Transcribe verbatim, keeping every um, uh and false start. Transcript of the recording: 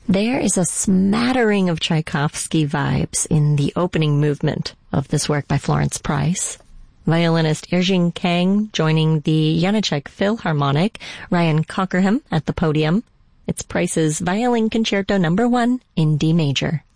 There is a smattering of Tchaikovsky vibes in the opening movement of this work by Florence Price. Violinist Erjing Kang joining the Janáček Philharmonic, Ryan Cockerham at the podium. It's Price's Violin Concerto Number One in D major.